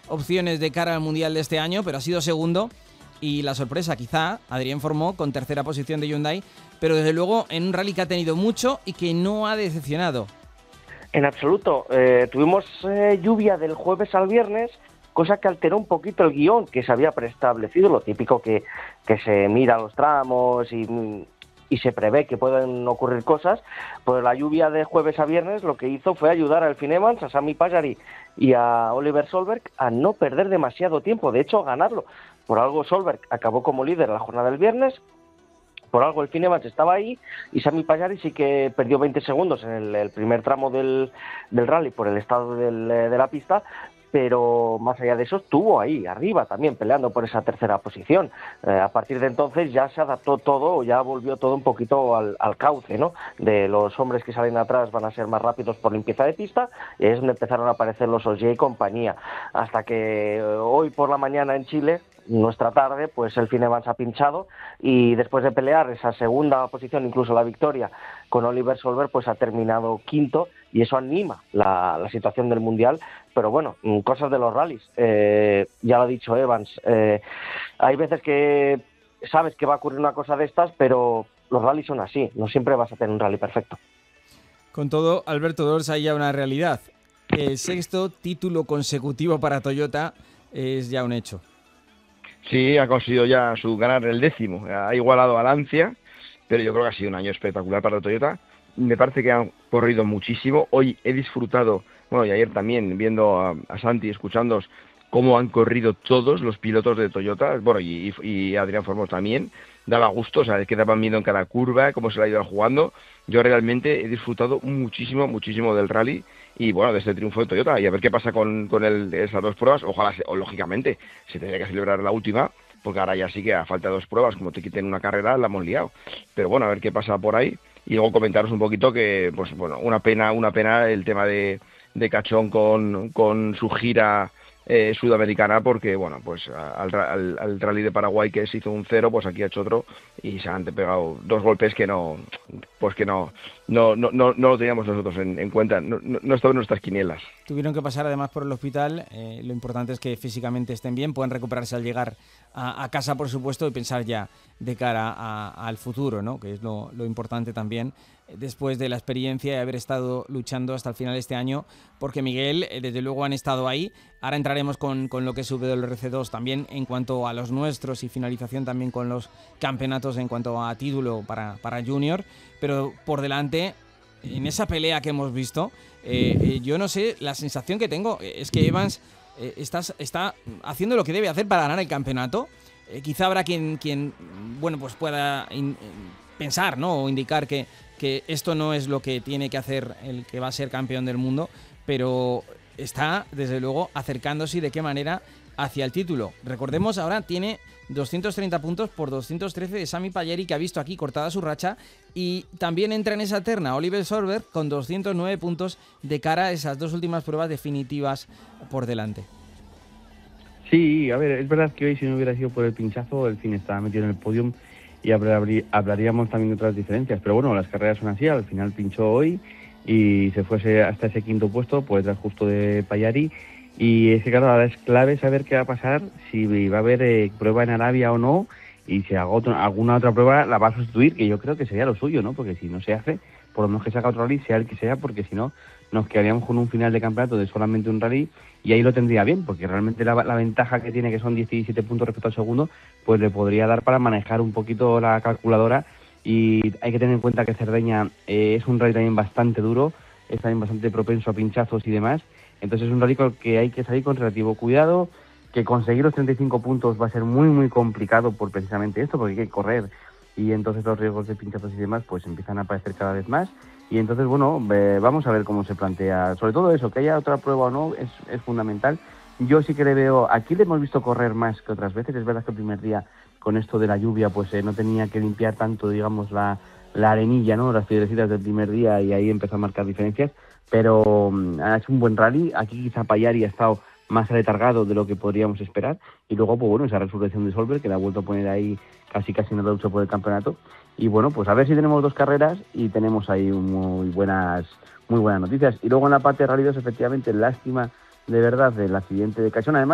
opciones de cara al Mundial de este año, pero ha sido segundo. Y la sorpresa, quizá, Adrien Formó con tercera posición de Hyundai, pero desde luego en un rally que ha tenido mucho y que no ha decepcionado. En absoluto. Tuvimos lluvia del jueves al viernes, cosa que alteró un poquito el guión que se había preestablecido, lo típico que se mira los tramos y se prevé que pueden ocurrir cosas. Pues la lluvia de jueves a viernes lo que hizo fue ayudar a Elfyn Evans, a Sami Pajarý y a Oliver Solberg a no perder demasiado tiempo, de hecho a ganarlo. Por algo Solberg acabó como líder en la jornada del viernes, por algo Elfyn Evans estaba ahí y Sami Pajarý sí que perdió 20 segundos en el primer tramo del rally por el estado de la pista, pero más allá de eso estuvo ahí arriba también peleando por esa tercera posición. A partir de entonces ya se adaptó todo, ya volvió todo un poquito al cauce, ¿no? De los hombres que salen atrás van a ser más rápidos por limpieza de pista, y es donde empezaron a aparecer los Ogier y compañía, hasta que hoy por la mañana en Chile, nuestra tarde, pues Elfyn Evans ha pinchado y después de pelear esa segunda posición, incluso la victoria con Oliver Solberg, pues ha terminado quinto, y eso anima la situación del Mundial. Pero bueno, cosas de los rallies, ya lo ha dicho Evans, hay veces que sabes que va a ocurrir una cosa de estas, pero los rallies son así, no siempre vas a tener un rally perfecto. Con todo, Alberto Dors, hay ya una realidad. El sexto título consecutivo para Toyota es ya un hecho. Sí, ha conseguido ya ganar el 10º, ha igualado a Lancia, pero yo creo que ha sido un año espectacular para Toyota. Me parece que han corrido muchísimo. Hoy he disfrutado, bueno, y ayer también, viendo a Santi, escuchándoos cómo han corrido todos los pilotos de Toyota, bueno, y Adrián Formós también. Daba gusto, o sea, que daban miedo en cada curva, cómo se la ha ido jugando. Yo realmente he disfrutado muchísimo del rally y, bueno, de este triunfo de Toyota. Y a ver qué pasa con esas dos pruebas. Ojalá, lógicamente, se tendría que celebrar la última, porque ahora ya sí que a falta de 2 pruebas, como te quiten una carrera, la hemos liado. Pero bueno, a ver qué pasa por ahí. Y luego comentaros un poquito que, pues bueno, una pena el tema de Cachón con su gira sudamericana, porque bueno, pues al rally de Paraguay, que se hizo un 0, pues aquí ha hecho otro y se han pegado 2 golpes que no lo teníamos nosotros en cuenta, no estaba en nuestras quinielas. Tuvieron que pasar además por el hospital. Lo importante es que físicamente estén bien, pueden recuperarse al llegar a casa, por supuesto, y pensar ya de cara al futuro, ¿no? Que es lo importante también, después de la experiencia de haber estado luchando hasta el final este año, porque Miguel, desde luego han estado ahí. Ahora entraremos con lo que es WRC2 también en cuanto a los nuestros y finalización también con los campeonatos en cuanto a título para Junior, pero por delante, en esa pelea que hemos visto, yo no sé, la sensación que tengo es que Evans está haciendo lo que debe hacer para ganar el campeonato. Quizá habrá quien bueno, pues pueda pensar, ¿no? O indicar que esto no es lo que tiene que hacer el que va a ser campeón del mundo, pero está, desde luego, acercándose, y de qué manera, hacia el título. Recordemos, ahora tiene 230 puntos por 213 de Sami Pajarý, que ha visto aquí cortada su racha, y también entra en esa terna Oliver Solberg con 209 puntos de cara a esas 2 últimas pruebas definitivas por delante. Sí, a ver, es verdad que hoy, si no hubiera sido por el pinchazo, el fin estaba metido en el podium y hablaríamos también de otras diferencias, pero bueno, las carreras son así. Al final pinchó hoy y se fuese hasta ese 5º puesto, pues detrás justo de Pajarý. Y es que claro, ahora es clave saber qué va a pasar, si va a haber prueba en Arabia o no, y si alguna otra prueba la va a sustituir, que yo creo que sería lo suyo, ¿no? Porque si no se hace, por lo menos que se haga otro rally, sea el que sea, porque si no, nos quedaríamos con un final de campeonato de solamente un rally, y ahí lo tendría bien, porque realmente la ventaja que tiene, que son 17 puntos respecto al segundo, pues le podría dar para manejar un poquito la calculadora. Y hay que tener en cuenta que Cerdeña es un rally también bastante duro, es también bastante propenso a pinchazos y demás. Entonces es un rally con el que hay que salir con relativo cuidado, que conseguir los 35 puntos va a ser muy muy complicado por precisamente esto, porque hay que correr, y entonces los riesgos de pinchazos y demás pues empiezan a aparecer cada vez más. Y entonces, bueno, vamos a ver cómo se plantea, sobre todo eso, que haya otra prueba o no, es fundamental. Yo sí que le veo, aquí le hemos visto correr más que otras veces. Es verdad que el primer día, con esto de la lluvia, pues no tenía que limpiar tanto, digamos, la arenilla, ¿no? Las piedrecitas del primer día, y ahí empezó a marcar diferencias, pero ha hecho un buen rally. Aquí quizá Pajarý ha estado más aletargado de lo que podríamos esperar, y luego, pues bueno, esa resurrección de Solberg, que la ha vuelto a poner ahí casi en la lucha por el campeonato. Y bueno, pues a ver si tenemos 2 carreras y tenemos ahí muy buenas noticias. Y luego en la parte de Rally 2, efectivamente, lástima de verdad del accidente de Cachón. Además,